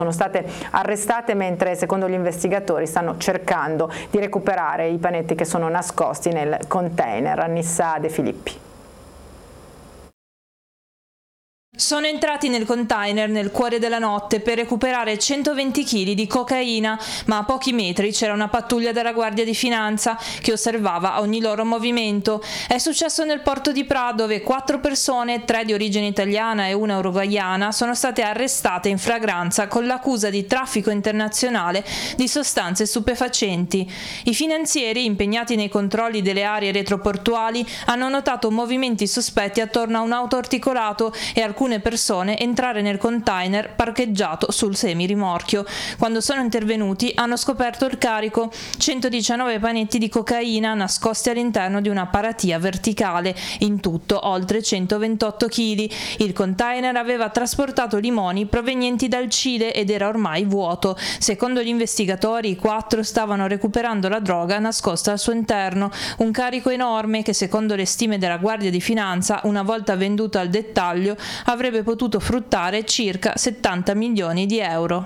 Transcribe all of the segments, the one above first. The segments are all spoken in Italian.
sono state arrestate, mentre secondo gli investigatori stanno cercando di recuperare i panetti che sono nascosti nel container. Annissa De Filippi. Sono entrati nel container nel cuore della notte per recuperare 120 kg di cocaina, ma a pochi metri c'era una pattuglia della Guardia di Finanza che osservava ogni loro movimento. È successo nel porto di Prat, dove 4 persone, 3 di origine italiana e una uruguaiana, sono state arrestate in flagranza con l'accusa di traffico internazionale di sostanze stupefacenti. I finanzieri, impegnati nei controlli delle aree retroportuali, hanno notato movimenti sospetti attorno a un auto articolato e alcune persone entrare nel container parcheggiato sul semirimorchio. Quando sono intervenuti hanno scoperto il carico, 119 panetti di cocaina nascosti all'interno di una paratia verticale, in tutto oltre 128 kg. Il container aveva trasportato limoni provenienti dal Cile ed era ormai vuoto. Secondo gli investigatori, i 4 stavano recuperando la droga nascosta al suo interno, un carico enorme che, secondo le stime della Guardia di Finanza, una volta venduto al dettaglio, avrebbe potuto fruttare circa 70 milioni di euro.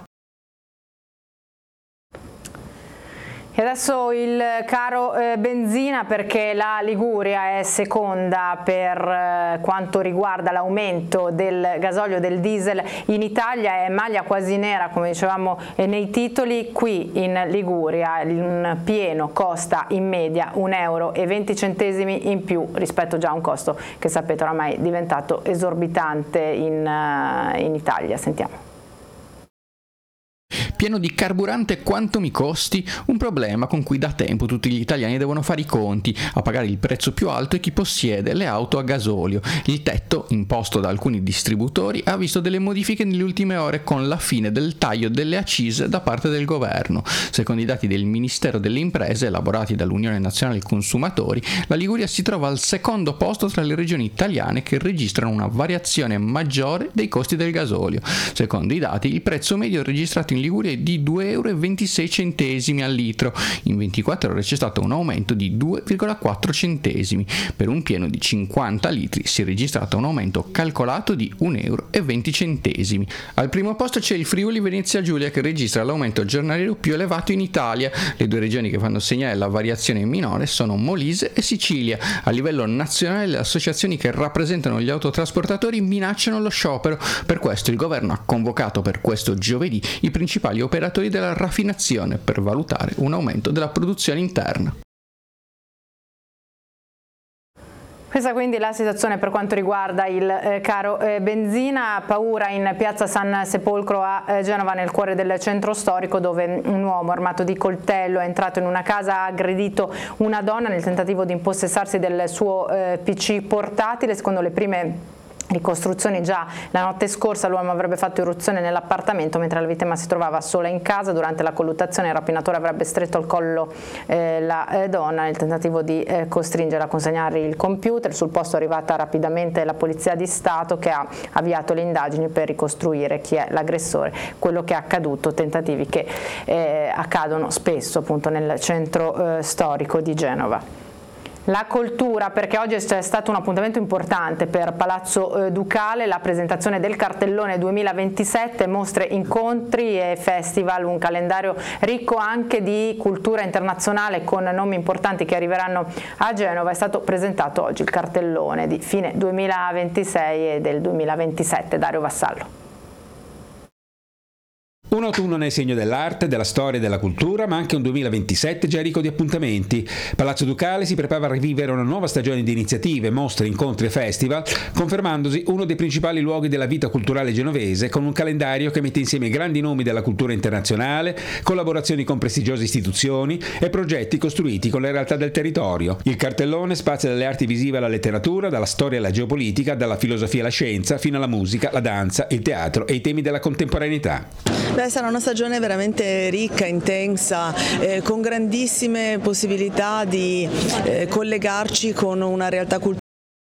E adesso il caro benzina, perché la Liguria è seconda per quanto riguarda l'aumento del gasolio, del diesel in Italia. È maglia quasi nera, come dicevamo nei titoli. Qui in Liguria un pieno costa in media 1,20 euro in più rispetto già a un costo che sapete oramai è diventato esorbitante in Italia. Sentiamo. Pieno di carburante quanto mi costi? Un problema con cui da tempo tutti gli italiani devono fare i conti. A pagare il prezzo più alto è chi possiede le auto a gasolio. Il tetto, imposto da alcuni distributori, ha visto delle modifiche nelle ultime ore con la fine del taglio delle accise da parte del governo. Secondo i dati del Ministero delle Imprese, elaborati dall'Unione Nazionale Consumatori, la Liguria si trova al secondo posto tra le regioni italiane che registrano una variazione maggiore dei costi del gasolio. Secondo i dati, il prezzo medio registrato in Liguria è di 2,26 euro al litro. In 24 ore c'è stato un aumento di 2,4 centesimi. Per un pieno di 50 litri si è registrato un aumento calcolato di 1,20 euro. Al primo posto c'è il Friuli Venezia Giulia, che registra l'aumento giornaliero più elevato in Italia. Le due regioni che fanno segnare la variazione minore sono Molise e Sicilia. A livello nazionale le associazioni che rappresentano gli autotrasportatori minacciano lo sciopero. Per questo il governo ha convocato per questo giovedì i principali operatori della raffinazione per valutare un aumento della produzione interna. Questa quindi la situazione per quanto riguarda il caro benzina. Paura in piazza San Sepolcro a Genova, nel cuore del centro storico, dove un uomo armato di coltello è entrato in una casa, ha aggredito una donna nel tentativo di impossessarsi del suo PC portatile. Secondo le prime ricostruzioni, già la notte scorsa l'uomo avrebbe fatto irruzione nell'appartamento mentre la vittima si trovava sola in casa. Durante la colluttazione il rapinatore avrebbe stretto al collo la donna nel tentativo di costringerla a consegnare il computer. Sul posto è arrivata rapidamente la Polizia di Stato, che ha avviato le indagini per ricostruire chi è l'aggressore, quello che è accaduto, tentativi che accadono spesso appunto nel centro storico di Genova. La cultura, perché oggi c'è stato un appuntamento importante per Palazzo Ducale, la presentazione del cartellone 2027, mostre, incontri e festival, un calendario ricco anche di cultura internazionale con nomi importanti che arriveranno a Genova. È stato presentato oggi il cartellone di fine 2026 e del 2027. Dario Vassallo. Un autunno nel segno dell'arte, della storia e della cultura, ma anche un 2027 già ricco di appuntamenti. Palazzo Ducale si prepara a rivivere una nuova stagione di iniziative, mostre, incontri e festival, confermandosi uno dei principali luoghi della vita culturale genovese, con un calendario che mette insieme grandi nomi della cultura internazionale, collaborazioni con prestigiose istituzioni e progetti costruiti con le realtà del territorio. Il cartellone spazia dalle arti visive alla letteratura, dalla storia alla geopolitica, dalla filosofia alla scienza, fino alla musica, la danza, il teatro e i temi della contemporaneità. Sarà una stagione veramente ricca, intensa, con grandissime possibilità di collegarci con una realtà culturale